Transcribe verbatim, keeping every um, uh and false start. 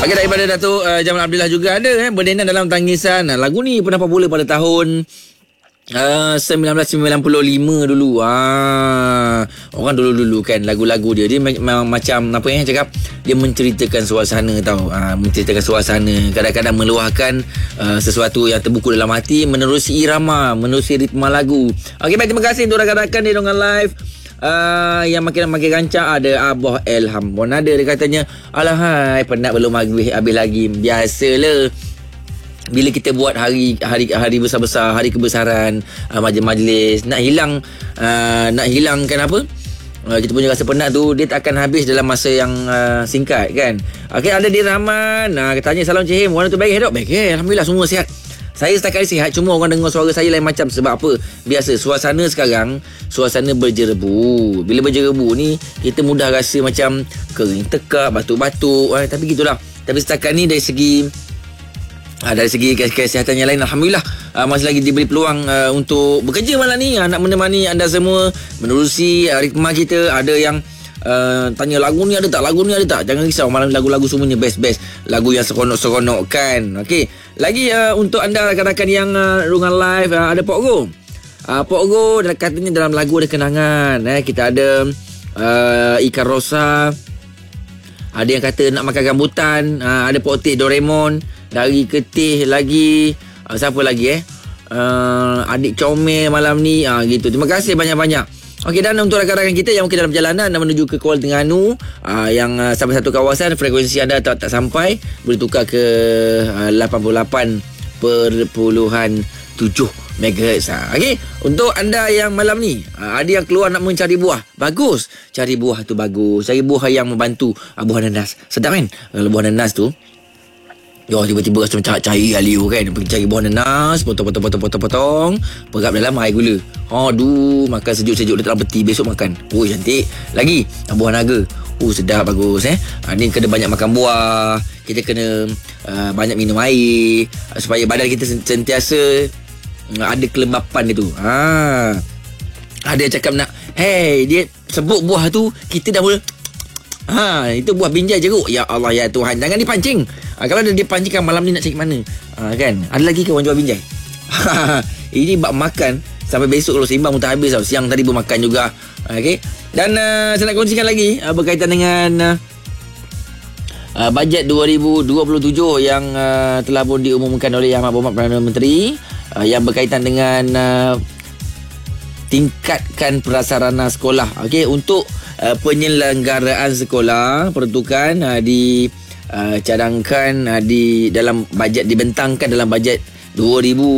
Okey, daripada Datuk uh, Jamal Abdillah juga ada eh, Berdendang Dalam Tangisan. uh, Lagu ni pernah popular pada tahun Uh, sembilan belas sembilan puluh lima dulu. Ah, orang dulu-dulu kan lagu-lagu dia dia memang macam apa yang cakap, dia menceritakan suasana tau. Ah, menceritakan suasana, kadang-kadang meluahkan uh, sesuatu yang terbuku dalam hati menerusi irama, menerusi ritma lagu. Okey, baik, terima kasih untuk rakan-rakan di Dongan Live. Uh, yang makin makin rancak ada Abah Elham pun ada. Dia katanya, alahai penat belum habis, habis lagi. Biasalah bila kita buat hari hari hari besar-besar, hari kebesaran, uh, majlis-majlis, nak hilang uh, nak hilangkan apa, uh, kita punya rasa penat tu, dia tak akan habis dalam masa yang uh, singkat kan. Okey, ada di Rahman. Nah, uh, tanya, salam Cik Him, orang tu baik ke dok? Baik ke? Alhamdulillah, semua sihat. Saya setakat ni sihat, cuma orang dengar suara saya lain macam. Sebab apa? Biasa suasana sekarang, suasana berjerebu. Bila berjerebu ni, kita mudah rasa macam kering tekak, batuk-batuk, eh, tapi gitulah. Tapi setakat ni dari segi Ha, dari segi kesihatan yang lain, alhamdulillah, uh, masih lagi diberi peluang uh, untuk bekerja malam ni, uh, nak menemani anda semua menerusi uh, ritma kita. Ada yang uh, tanya lagu ni ada tak, lagu ni ada tak. Jangan risau, malam lagu-lagu semuanya best-best, lagu yang seronok-seronok kan. Okey, lagi uh, untuk anda rakan-rakan yang uh, Rungan Live, uh, ada Pok Go. uh, Pok Go katanya dalam lagu ada kenangan. eh. Kita ada uh, Ikan Rosa, ada yang kata nak makan rambutan, uh, ada Potik Doraemon, dari Ketih lagi, uh, siapa lagi eh uh, Adik Comel malam ni, uh, gitu. Terima kasih banyak-banyak. Okey, dan untuk rakan-rakan kita yang mungkin dalam perjalanan nak menuju ke Kuala Terengganu, uh, yang uh, sampai satu kawasan frekuensi anda tak, tak sampai, boleh tukar ke uh, lapan puluh lapan perpuluhan tujuh megahertz. Ha. Okey, untuk anda yang malam ni uh, ada yang keluar nak mencari buah, bagus. Cari buah tu bagus. Cari buah yang membantu. uh, Buah nanas, sedap kan? Kalau buah nanas tu, yo, tiba-tiba rasa macam cari aliu kan. Pergi cari buah nanas, potong-potong-potong-potong-potong, perap dalam air gula. Aduh, makan sejuk-sejuk dalam peti, besok makan. Oh, cantik. Lagi buah naga. Oh, sedap, bagus eh. Ha, ni kena banyak makan buah. Kita kena uh, banyak minum air, uh, supaya badan kita sentiasa uh, ada kelembapan dia tu. Ha. Ada yang cakap nak, hey, dia sebut buah tu, kita dah mula, ha, itu buah binjai jeruk. Ya Allah, ya Tuhan, jangan dipancing. Ha, kalau dia dipancingkan malam ni nak cari mana? Ha, kan? Ada lagi ke orang jual binjai? Ini bab makan sampai besok kalau seimbang pun tak habis tau. Siang tadi pun makan juga. Okey. Dan uh, saya nak kongsikan lagi uh, berkaitan dengan uh, uh, bajet dua ribu dua puluh tujuh yang uh, telah pun diumumkan oleh Yang Amat Berhormat Perdana Menteri, uh, yang berkaitan dengan uh, tingkatkan prasarana sekolah. Okey, untuk uh, penyelenggaraan sekolah peruntukan uh, di uh, cadangkan uh, di dalam bajet, dibentangkan dalam bajet dua ribu